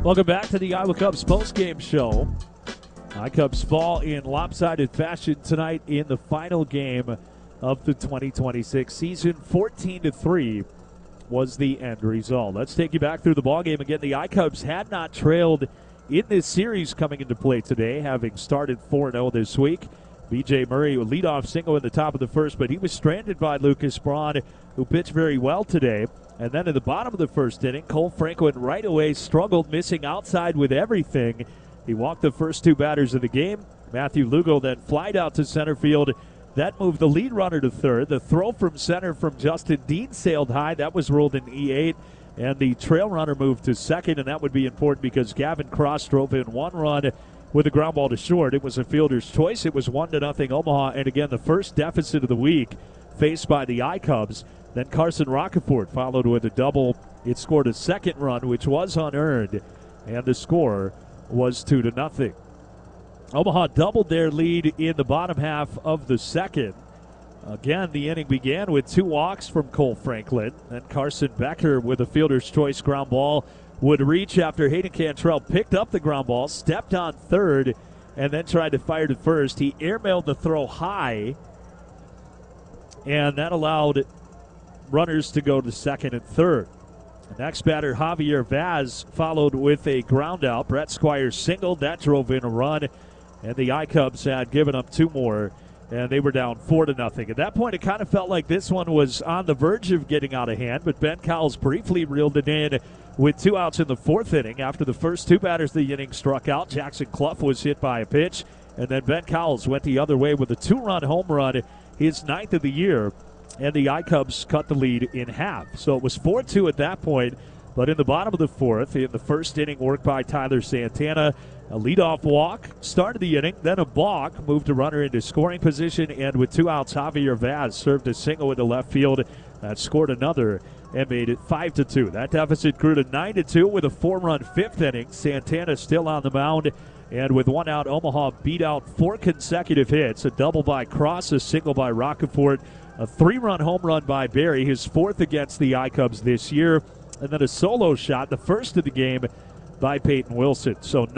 Welcome back to the Iowa Cubs postgame show. Cubs fall in lopsided fashion tonight in the final game of the 2026 season. 14-3 was the end result. Let's take you back through the ballgame again. The Cubs had not trailed in this series coming into play today, having started 4-0 this week. B.J. Murray would lead off single in the top of the first, but he was stranded by Lucas Braun, who pitched very well today. And then in the bottom of the first inning, Cole Franklin right away struggled, missing outside with everything. He walked the first two batters of the game. Matthew Lugo then flied out to center field. That moved the lead runner to third. The throw from center from Justin Dean sailed high. That was ruled an E8. And the trail runner moved to second, and that would be important because Gavin Cross drove in one run with a ground ball to short. It was a fielder's choice. It was 1-0 Omaha. And again, the first deficit of the week faced by the Cubs. Then Carson Roccaforte followed with a double. It scored a second run, which was unearned, and the score was 2-0. Omaha doubled their lead in the bottom half of the second. Again, the inning began with two walks from Cole Franklin. Then Carson Becker with a fielder's choice ground ball would reach after Hayden Cantrell picked up the ground ball, stepped on third, and then tried to fire to first. He airmailed the throw high, and that allowed runners to go to second and third. The next batter, Javier Vaz, followed with a ground out. Brett Squires singled. That drove in a run, and the Cubs had given up two more, and they were down 4-0. At that point, it kind of felt like this one was on the verge of getting out of hand, but Ben Cowles briefly reeled it in with two outs in the fourth inning. After the first two batters of the inning struck out, Jackson Clough was hit by a pitch, and then Ben Cowles went the other way with a two-run home run, his ninth of the year, and the Cubs cut the lead in half. So it was 4-2 at that point, but in the bottom of the fourth, in the first inning, work by Tyler Santana, a leadoff walk started the inning, then a balk moved a runner into scoring position, and with two outs, Javier Vaz served a single into left field that scored another and made it 5-2. That deficit grew to 9-2 with a four-run fifth inning. Santana still on the mound, and with one out, Omaha beat out four consecutive hits, a double by Cross, a single by Roccaforte, a three-run home run by Barry, his fourth against the Cubs this year, and then a solo shot, the first of the game, by Peyton Wilson. So